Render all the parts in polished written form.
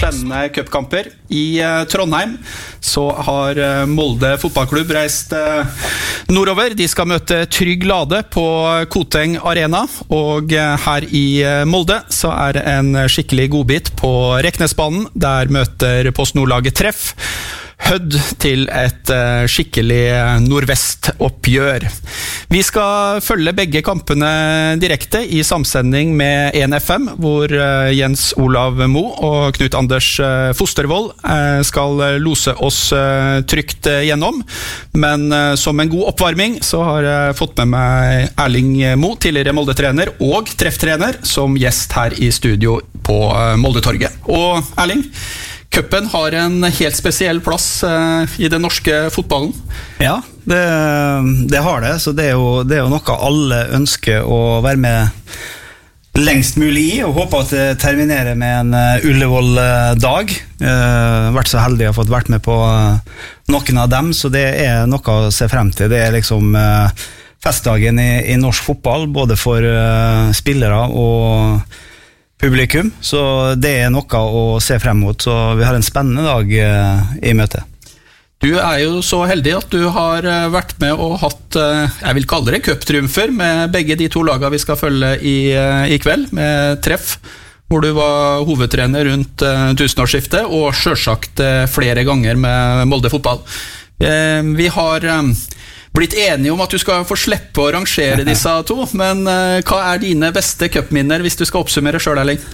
spennende cupkamper. I Trondheim så har Molde fotballklubb reist nordover. De skal møte Trygg Lade på Koteng Arena, og her i Molde så er det en skikkelig godbit på Reknesbanen. Der møter Post Nordlaget Treff Hødd til et skikkelig nordvest-oppgjør. Vi skal følge begge kampene direkte i samsending med 1FM, hvor Jens Olav Mo og Knut Anders Fostervold skal lose oss trygt gjennom. Men som en god oppvarming så har jeg fått med meg Erling Mo, tidligere Molde-trener og Treff-trener, som gjest her i studio på Molde-torget. Og Erling, cupen har en helt spesiell plass i den norske fotballen. Ja, det har det, så det er jo noe alle ønsker å være med lengst mulig i, og håper at det terminerer med en Ullevål-dag. Vært så heldig å ha fått vært med på noen av dem, så det er noe å se frem til. Det er liksom festdagen i norsk fotball, både for spillere og publikum, så det er noe å se frem mot, så vi har en spennende dag i møte. Du er jo så heldig at du har vært med og hatt, jeg vil kalle det cuptriumfer, med begge de to lagene vi skal følge i kveld, med Treff, hvor du var hovedtrener rundt tusenårsskiftet, og selvsagt flere ganger med Molde fotball. Vi har blitt enige om at du skal få slippe å rangere disse to, men hva er dine beste cupminner hvis du skal oppsummere selv, Erling?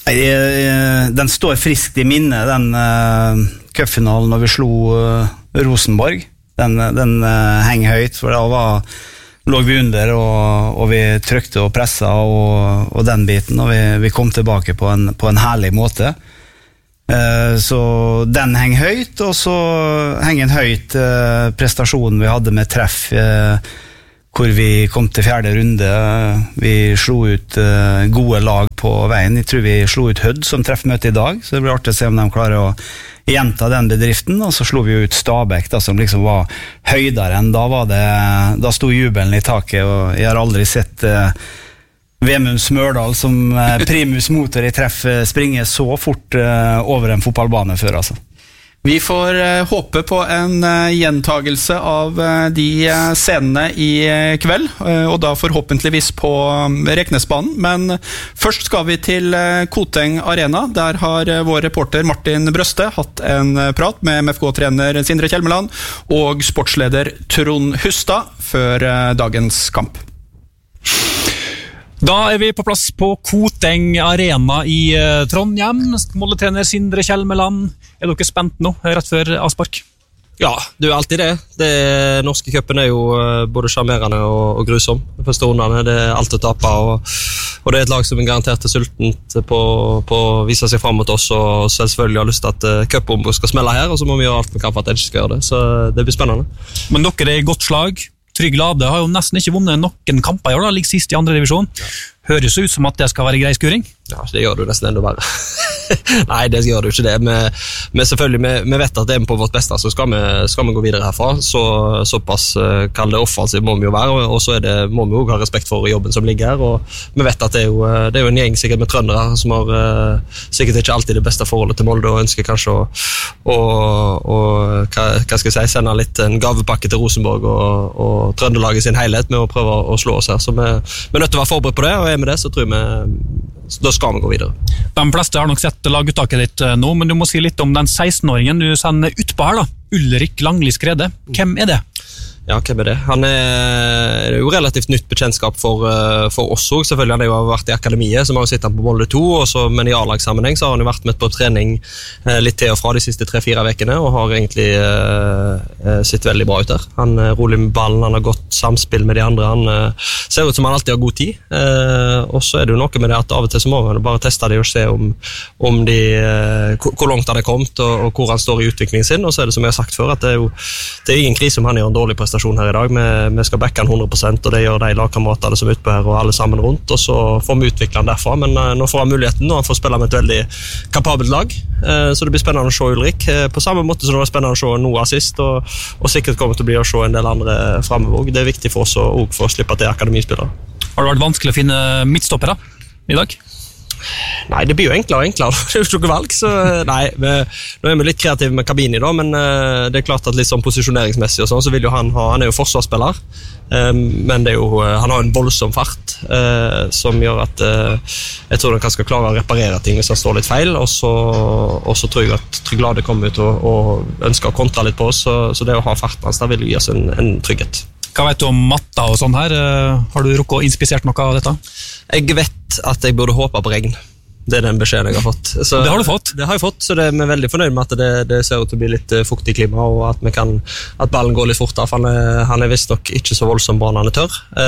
Den står friskt i minne, den cupfinalen når vi slo Rosenborg. Den henger høyt, for da lå vi under, og vi trykte og presset og den biten, og vi kom tilbake på en herlig måte. Så den henger høyt, og så henger en høyt prestasjonen vi hadde med Treff, hvor vi kom til 4. runde. Vi slo ut gode lag på veien. Jeg tror vi slo ut Hødd som Treff møte i dag, så det blir artig å se om de klarer å gjenta den bedriften. Og så slo vi ut Stabæk da, som liksom var høydere enn da sto jubelen i taket, og jeg har aldri sett Vemund Smørdal som primus motor i Treff springer så fort over en fotballbane før, altså. Vi får håpe på en gjentagelse av de scenene i kveld, og da forhåpentligvis på Reknesbanen. Men først skal vi til Koteng Arena. Der har vår reporter Martin Brøste hatt en prat med MFK-trener Sindre Kjelmeland og sportsleder Trond Hustad før dagens kamp. Da er vi på plass på Koteng Arena i Trondheim. Molde-trener Sindre Kjelmeland. Er dere spent nå, rett før avspark? Ja, det er alltid det. Norske cupen er jo både charmerende og grusom. Første rundene det er alt å tape, og det er et lag som er garantert sultent på å vise seg frem mot oss, og selvfølgelig har lyst til at cupombo skal smelle her, og så må vi gjøre alt vi kan for at de ikke skal gjøre det. Så det blir spennende. Men dere er i godt slag. Trygg Lade har jo nesten ikke vunnet noen kamper i år, ligger sist i 2. divisjon. Høres ut som at det skal være grei skuring. Ja, det gjør det jo nesten enda verre. Nei, det gjør det jo ikke det. Men selvfølgelig, vi vet at det er på vårt beste, så skal vi gå videre herfra. Såpass kall det offensiv må vi jo være, og så må vi jo ha respekt for jobben som ligger her. Og vi vet at det er jo en gjeng sikkert med trøndere som har sikkert ikke alltid det beste forholdet til Molde, og ønsker kanskje hva skal jeg si, sende litt en gavepakke til Rosenborg og Trøndelaget sin helhet med å prøve å slå oss her. Så vi er nødt til å være forberedt på det, og med det så tror jeg da skal vi gå videre. De fleste har nok sett laguttaket ditt nå, men du må si litt om den 16-åringen du sender utpå her da. Ulrik Langli Skrede. Hvem er det? Ja, hvem er det? Han er jo relativt nytt bekjentskap for oss også. Selvfølgelig han har jo vært i akademiet, så vi har jo sett han på Molde 2, men i A-lagssammenheng så har han jo vært med på trening litt til og fra de siste 3-4 vekene, og har egentlig sett veldig bra ut der. Han er rolig med ballen, han har godt samspill med de andre, han ser ut som han alltid har god tid, og så er det jo noe med det at av og til så må man bare teste det og se om hvor langt han er kommet, og hvor han står i utviklingen sin, og så er det som jeg har sagt før, at det er ingen krise om han gjør en dårlig prestasjon her i dag. Vi skal backe han 100%, og det gjør de lagkameratene som er ute på her, og alle sammen rundt, og så får vi utvikle han derfra, men nå får han muligheten, og han får spille med et veldig kapabelt lag, så det blir spennende å se Ulrik, på samme måte som det var spennende å se Noah sist, og sikkert kommer til å bli å se en del andre fremover. Det er viktig for oss også for å slippe til akademispillere. Har det vært vanskelig å finne midtstoppere i dag? Nei, det blir jo enklere og enklere. Det er jo ikke noe valg, så nei. Nå er vi litt kreative med Kabini da, men det er klart at litt sånn posisjoneringsmessig og sånn, så vil jo han er jo forsvarsspiller, men det er jo, han har en voldsom fart, som gjør at jeg tror han skal klare å reparere ting hvis han står litt feil, og så tror jeg at Trygg Lade kommer ut og ønsker å kontra litt på oss, så det å ha farten hans, da vil gi oss en trygghet. Hva vet du om matta og sånn her? Har du rukket å inspisert noe av dette? Jeg vet at jeg burde håpe på regn. Det er den beskjeden jeg har fått. Så, det har du fått? Det har jeg fått, så vi er veldig fornøyd med at det ser ut til å bli litt fuktig klima, og at ballen går litt fortere, for han er visst nok ikke så voldsom bare når han er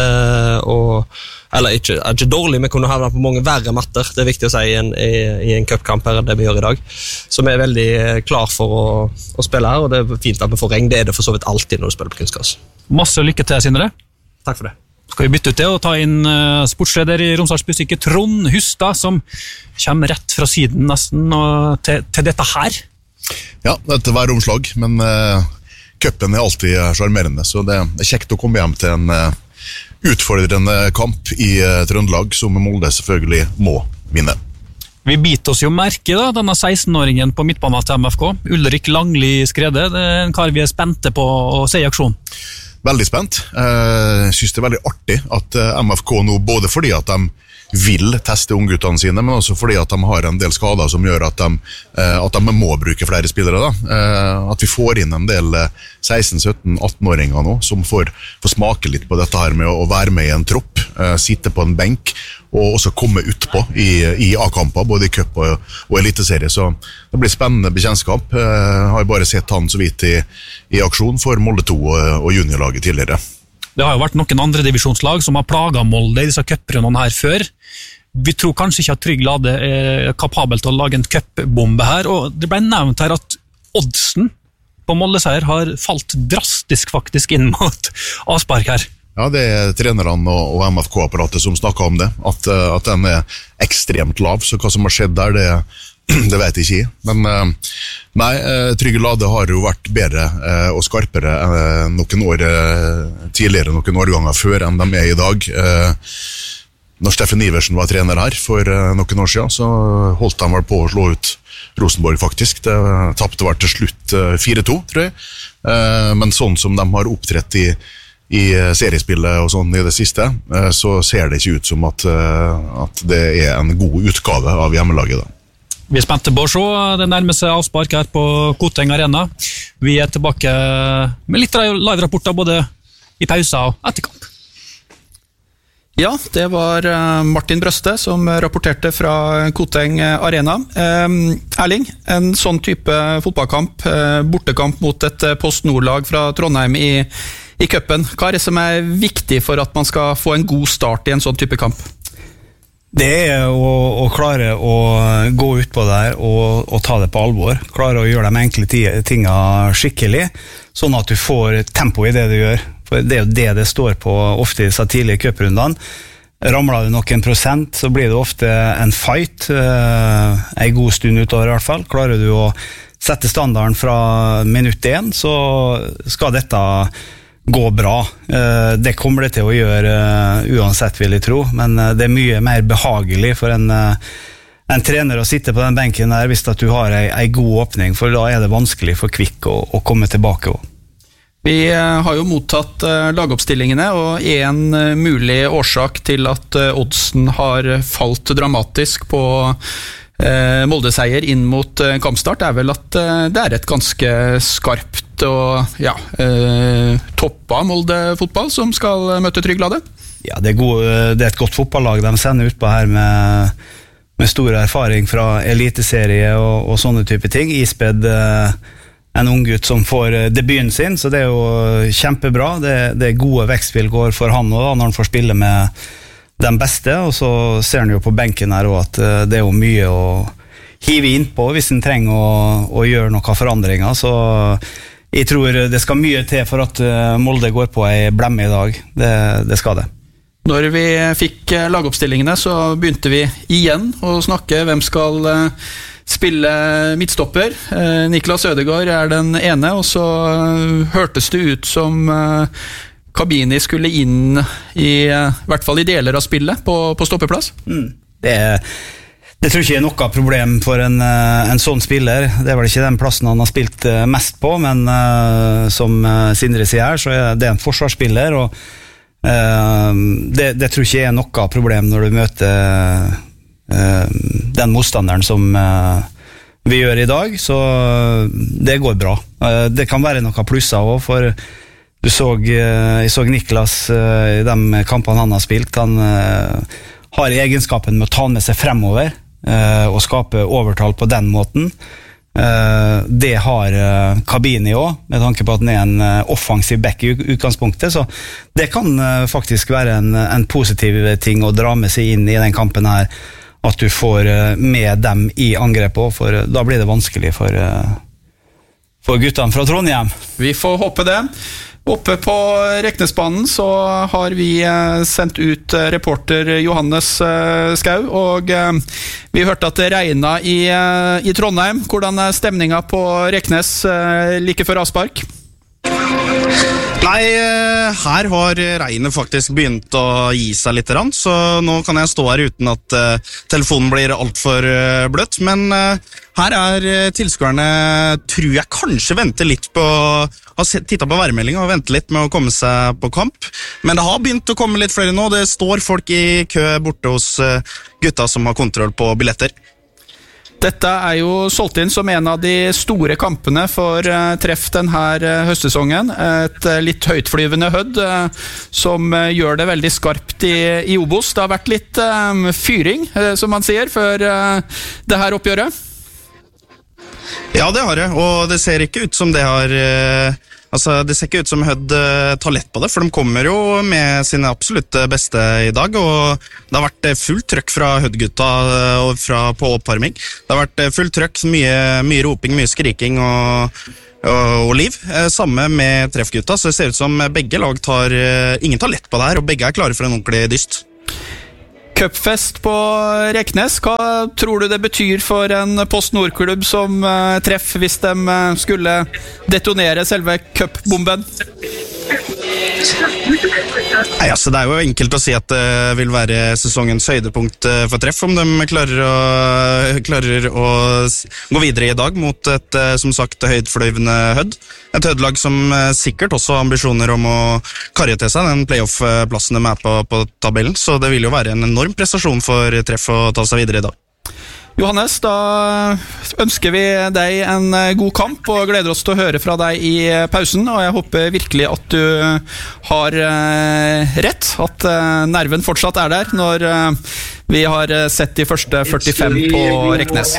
tørr. Eller ikke dårlig, vi kunne havnet på mange verre matter, det er viktig å si i en cupkamp her, det vi gjør i dag. Så vi er veldig klar for å spille her, og det er fint at vi får regn. Det er det for så vidt alltid når du spiller på kunstgras. Masse lykke til, Sindre. Takk for det. Skal vi bytte ut det og ta inn sportsleder i Romsdals Budstikke, Trond Hustad, som kommer rett fra siden nesten til dette her? Ja, dette var romslag, men cupen er alltid charmerende, så det er kjekt å komme hjem til en utfordrende kamp i Trøndelag, som Molde selvfølgelig må vinne. Vi biter oss jo merke da, denne 16-åringen på midtbanen til MFK, Ulrik Langli Skrede, det er en kar vi er spente på å se i aksjon. Veldig spent. Jeg synes det er veldig artig at MFK nå, både fordi at de vil teste ungguttene sine, men også fordi at de har en del skader som gjør at de må bruke flere spillere. At vi får inn en del 16-17-18-åringer nå, som får smake litt på dette her med å være med i en tropp, sitte på en benk, og også komme utpå i A-kamper, både i cup og eliteserie. Så det blir spennende bekjentskap. Jeg har bare sett han så vidt i aksjon for Molde 2 og juniorlaget tidligere. Det har jo vært noen andre divisjonslag som har plaget Molde i disse cuprundene her før. Vi tror kanskje ikke at Trygg Lade er kapabel til å lage en cupbombe her, og det ble nevnt her at oddsen på Molde-seier har falt drastisk faktisk inn mot Aspark her. Ja, det er trenerne og MFK-apparatet som snakker om det, at den er ekstremt lav, så hva som har skjedd der, det vet jeg ikke. Men nei, Trygg Lade har jo vært bedre og skarpere noen år tidligere, noen årganger før enn de er i dag. Når Steffen Iversen var trener her for noen år siden, så holdt han vel på å slå ut Rosenborg faktisk. Det tappte var til slutt 4-2, tror jeg. Men sånn som de har opptrett i seriespillet og sånn i det siste, så ser det ikke ut som at det er en god utgave av hjemmelaget da. Vi er spente på å se, det nærmer seg avspark her på Koteng Arena. Vi er tilbake med litt live-rapporter både i pauser og etterkamp. Ja, det var Martin Brøste som rapporterte fra Koteng Arena. Erling, en sånn type fotballkamp, bortekamp mot et Post Nord-lag fra Trondheim i cupen. Hva er det som er viktig for at man skal få en god start i en sånn type kamp? Det er å klare å gå ut på der og ta det på alvor. Klare å gjøre de enkle tingene skikkelig, sånn at du får tempo i det du gjør. For det er jo det står på ofte i disse tidlige cuprundene. Ramler du noen prosent, så blir det ofte en fight, en god stund utover i hvert fall. Klarer du å sette standarden fra minutt 1, så skal dette gå bra. Det kommer det til å gjøre uansett, vil jeg tro, men det er mye mer behagelig for en trener å sitte på den benken der hvis at du har en god åpning, for da er det vanskelig for Kvikk å komme tilbake også. Vi har jo mottatt lagoppstillingene, og en mulig årsak til at oddsen har falt dramatisk på Molde-seier inn mot kampstart er vel at det er et ganske skarpt og toppa Molde-fotball som skal møte Trygg Lade. Ja, det er et godt fotballag de sender ut på her med stor erfaring fra eliteserie og sånne type ting. Isped en ung gutt som får debuten sin, så det er jo kjempebra. Det er gode vekstvilkår for han også, når han får spille med den beste, og så ser han jo på benken her også at det er jo mye å hive inn på hvis han trenger å gjøre noen forandringer, så jeg tror det skal mye til for at Molde går på en blemme i dag. Det skal det. Når vi fikk lagoppstillingene, så begynte vi igjen å snakke hvem skal spille midtstopper. Niklas Ødegaard er den ene, og så hørtes det ut som Kabini skulle inn i hvert fall i deler av spillet på stoppeplass. Det tror ikke er noe problem for en sånn spiller. Det vel ikke den plassen han har spilt mest på, men som Sindre sier her, så er det en forsvarsspiller, og det tror ikke er noe problem når du møter den motstanderen som vi gjør i dag, så det går bra. Det kan være noe plusser også, for jeg så Niklas i de kampene han har spilt. Han har egenskapen med å ta med seg fremover og skape overtall på den måten. Det har Kabini også, med tanke på at han er en offensiv back i utgangspunktet, så det kan faktisk være en positiv ting å dra med seg inn i den kampen her, at du får med dem i angrepet, for da blir det vanskelig for guttene fra Trondheim. Vi får håpe det. Oppe på Reknesbanen så har vi sendt ut reporter Johannes Skau, og vi hørte at det regnet i Trondheim. Hvordan er stemningen på Reknes like før avspark? Nei, her har regnet faktisk begynt å gi seg litt, så nå kan jeg stå her uten at telefonen blir alt for bløtt, men her er tilskuerne, tror jeg kanskje venter litt på, har tittet på værmeldingen og venter litt med å komme seg på kamp, men det har begynt å komme litt flere nå. Det står folk i kø borte hos gutta som har kontroll på billetter. Dette er jo solgt inn som en av de store kampene for treff denne høstsesongen. Et litt høytflyvende Hødd som gjør det veldig skarpt i Obos. Det har vært litt fyring, som man sier, før det her oppgjøret. Ja, det har det, og det ser ikke ut som det har... det ser ikke ut som Hødd tar lett på det, for de kommer jo med sine absolutt beste i dag, og det har vært fullt trøkk fra Hødd-gutta på oppvarming. Det har vært fullt trøkk, mye roping, mye skriking og liv. Samme med treffgutta, så det ser ut som begge lag ingen tar lett på det her, og begge er klare for en ordentlig dyst. Cupfest på Reknes, hva tror du det betyr for en Post Nord-klubb som treff hvis de skulle detonere selve cupbomben? Nei, det er jo enkelt å si at det vil være sesongens høydepunkt for treff om de klarer å gå videre i dag mot et, som sagt, høytfløyvende Hødd. Et Hødd-lag som sikkert også har ambisjoner om å karre til seg den playoff-plassen de er på tabellen, så det vil jo være en enorm prestasjon for treff å ta seg videre i dag. Johannes, da ønsker vi deg en god kamp og gleder oss til å høre fra deg i pausen, og jeg håper virkelig at du har rett, at nerven fortsatt er der når vi har sett de første 45 på Reknes.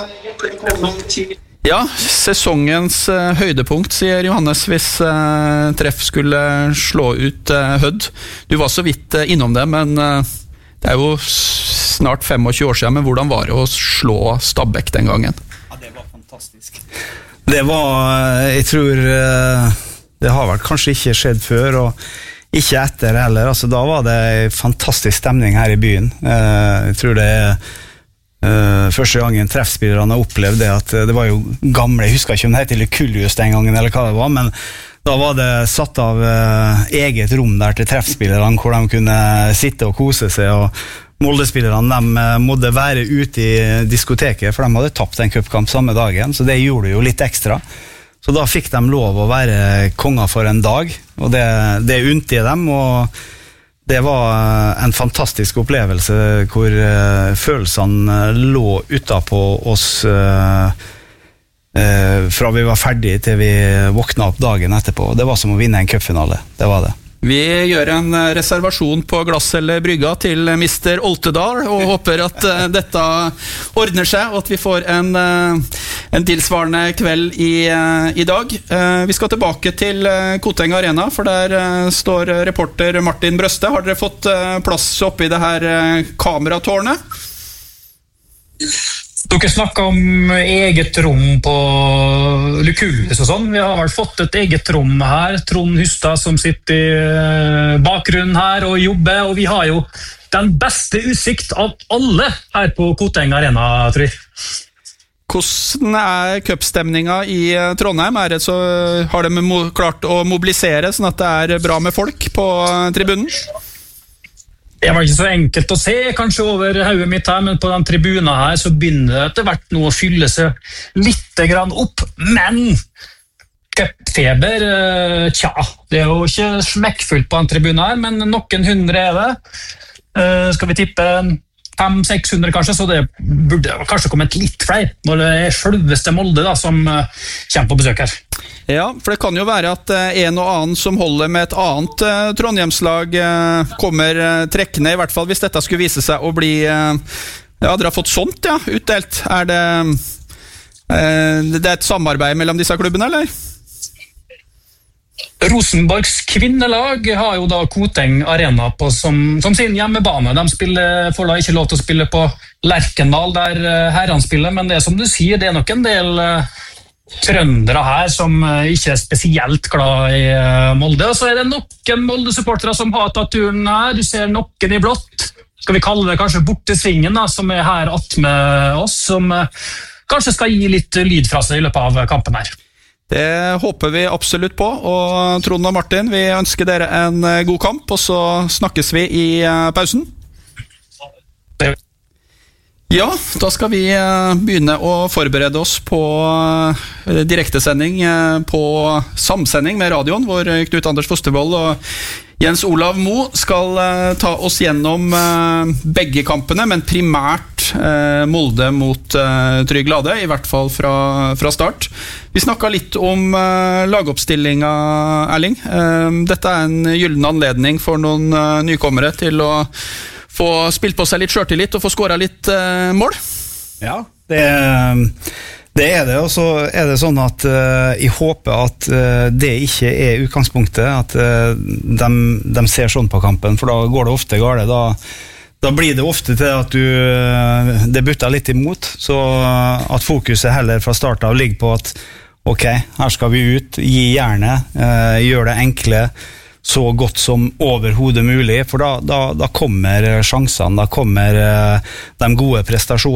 Ja, sesongens høydepunkt, sier Johannes, hvis treff skulle slå ut Hødd. Du var så vidt innom det, men det er jo snart 25 år siden, men hvordan var det å slå Stabæk den gangen? Ja, det var fantastisk. Det var, jeg tror, det har vel kanskje ikke skjedd før, og ikke etter heller. Altså, da var det en fantastisk stemning her i byen. Jeg tror det første gangen treffspillerne har opplevd det, at det var jo gamle, jeg husker ikke om det heter Lukullius den gangen, eller hva det var, men da var det satt av eget rom der til treffspillerne, hvor de kunne sitte og kose seg, og Molde-spillerne de måtte være ute i diskoteket, for de hadde tapt en cupkamp samme dagen, så det gjorde jo litt ekstra. Så da fikk de lov å være konger for en dag, og det unnte jeg dem, og det var en fantastisk opplevelse hvor følelsene lå utenpå oss fra vi var ferdige til vi våkna opp dagen etterpå. Det var som å vinne en cupfinale, det var det. Vi gjør en reservasjon på glass eller brygga til Mr. Oltedal, og håper at dette ordner seg, og at vi får en tilsvarende kveld i dag. Vi skal tilbake til Koteng Arena, for der står reporter Martin Brøste. Har dere fått plass oppe i det her kameratårnet? Dere snakket om eget rom på Lukullius og sånn. Vi har vel fått et eget rom her. Trond Hustad som sitter i bakgrunnen her og jobber, og vi har jo den beste utsikt av alle her på Koteng Arena, tror jeg. Hvordan er cupstemninga i Trondheim? Har de klart å mobilisere sånn at det er bra med folk på tribunen? Det var ikke så enkelt å se, kanskje over hodet mitt her, men på den tribunen her så begynner det etter hvert nå å fylle seg litt grann opp. Men cupfeber, tja, det er jo ikke smekkfullt på den tribunen her, men noen hundre er det. Skal vi tippe 500-600 kanskje, så det burde kanskje kommet litt flere når det er selveste Molde da, som kommer på besøk her. Ja, for det kan jo være at en og annen som holder med et annet Trondheimslag kommer trekkende, i hvert fall hvis dette skulle vise seg å bli ja, dere har fått sånt, ja, utdelt. Er det et samarbeid mellom disse klubbene, eller? Rosenborgs kvinnelag har jo da Koteng Arena på som sin hjemmebane. De får da ikke lov til å spille på Lerkendal der herrene spiller, men det er som du sier, det er nok en del trøndere her som ikke er spesielt glad i Molde. Og så er det noen Molde-supportere som har tatt turen her. Du ser noen i blått. Skal vi kalle det kanskje bortesvingen da, som er her med oss, som kanskje skal gi litt lyd fra seg i løpet av kampen her. Det håper vi absolutt på, og Trond og Martin, vi ønsker dere en god kamp, og så snakkes vi i pausen. Ja, da skal vi begynne å forberede oss på direktesending, på samsending med radioen, hvor Knut Anders Fostervold og Jens Olav Mo skal ta oss gjennom begge kampene, men primært Molde mot Trygg Lade, i hvert fall fra start. Vi snakket litt om lagoppstillinga, Erling. Dette er en gyllen anledning for noen nykommere til å få spilt på seg litt skjørtillit og få skåret litt mål. Ja, det er det, og så er det sånn at jeg håper at det ikke er utgangspunktet, at de ser sånn på kampen, for da går det ofte galt. Da blir det ofte til at det butter litt imot, så at fokuset heller fra start av ligger på at ok, her skal vi ut, gi jernet, gjør det enkle, så godt som overhodet mulig, for da kommer sjansene, da kommer de gode prestasjonene.